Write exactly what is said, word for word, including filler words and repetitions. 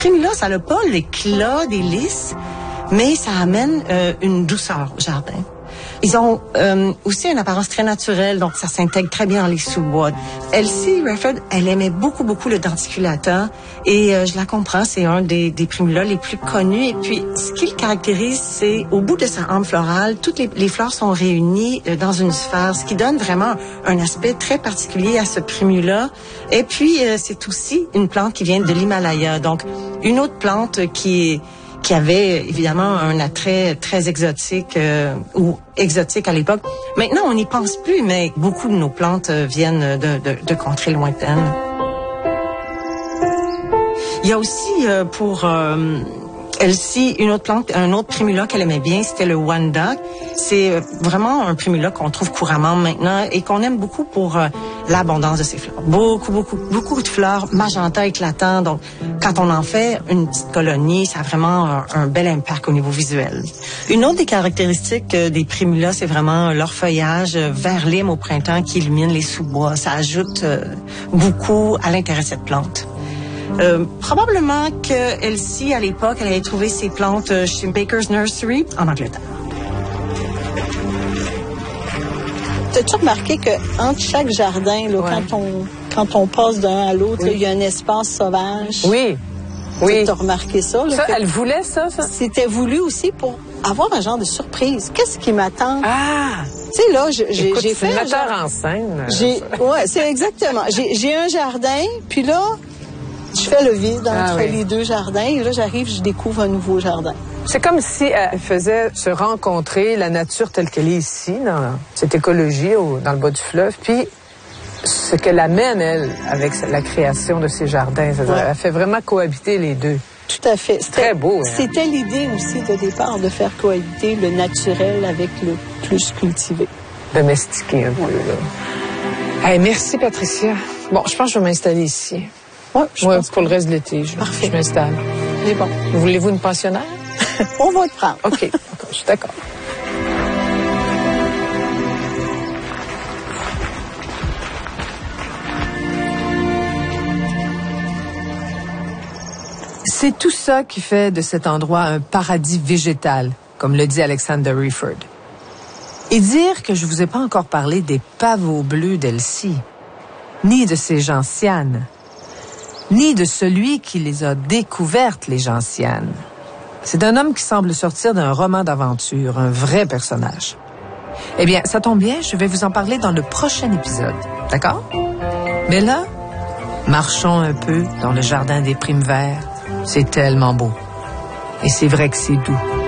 Primula, ça n'a pas l'éclat des lys, mais ça amène euh, une douceur au jardin. Ils ont euh, aussi une apparence très naturelle, donc ça s'intègre très bien dans les sous-bois. Elsie Redford, elle aimait beaucoup, beaucoup le denticulata et euh, je la comprends, c'est un des, des primulas les plus connus. Et puis, ce qui le caractérise, c'est au bout de sa hampe florale, toutes les, les fleurs sont réunies euh, dans une sphère, ce qui donne vraiment un aspect très particulier à ce primula. Et puis, euh, c'est aussi une plante qui vient de l'Himalaya, donc une autre plante qui est qui avait évidemment un attrait très exotique euh, ou exotique à l'époque. Maintenant, on n'y pense plus, mais beaucoup de nos plantes euh, viennent de, de, de contrées lointaines. Il y a aussi euh, pour euh, Elsie une autre plante, un autre primula qu'elle aimait bien, c'était le wanda. C'est vraiment un primula qu'on trouve couramment maintenant et qu'on aime beaucoup pour euh, l'abondance de ses fleurs. Beaucoup, beaucoup, beaucoup de fleurs magenta éclatants. Donc, quand on en fait une petite colonie, ça a vraiment un, un bel impact au niveau visuel. Une autre des caractéristiques euh, des primulas, c'est vraiment leur feuillage euh, vert lime au printemps qui illumine les sous-bois. Ça ajoute euh, beaucoup à l'intérêt de cette plante. Euh, probablement que Elsie, à l'époque, elle avait trouvé ses plantes chez Baker's Nursery en Angleterre. T'as-tu remarqué qu'entre chaque jardin, là, ouais. quand, on, quand on passe d'un à l'autre, il oui. y a un espace sauvage? Oui. Oui. T'as remarqué ça? Là, ça elle voulait ça, ça? C'était voulu aussi pour avoir un genre de surprise. Qu'est-ce qui m'attend? Ah! Tu sais, là, j'ai, Écoute, j'ai fait. C'est un metteur jardin. en scène. J'ai, ouais, c'est exactement. J'ai, j'ai un jardin, puis là, je fais le vide entre ah, oui. les deux jardins, et là, j'arrive, je découvre un nouveau jardin. C'est comme si elle faisait se rencontrer la nature telle qu'elle est ici, dans cette écologie, au, dans le bas du fleuve, puis ce qu'elle amène, elle, avec la création de ces jardins. Ouais. Elle fait vraiment cohabiter les deux. Tout à fait. C'est très beau. Hein? C'était l'idée aussi de départ de faire cohabiter le naturel avec le plus cultivé. Domestiquer un peu, ouais. là. Hey, merci, Patricia. Bon, je pense que je vais m'installer ici. Oui, je ouais, pense pour que... le reste de l'été, je, je m'installe. C'est bon. Voulez-vous une pensionnaire? On va te prendre. OK, je suis d'accord. C'est tout ça qui fait de cet endroit un paradis végétal, comme le dit Alexander Redford. Et dire que je vous ai pas encore parlé des pavots bleus d'Elsie, ni de ses gentianes, ni de celui qui les a découvertes, les gentianes. C'est un homme qui semble sortir d'un roman d'aventure, un vrai personnage. Eh bien, ça tombe bien, je vais vous en parler dans le prochain épisode, d'accord? Mais là, marchons un peu dans le jardin des primes verts. C'est tellement beau. Et c'est vrai que c'est doux.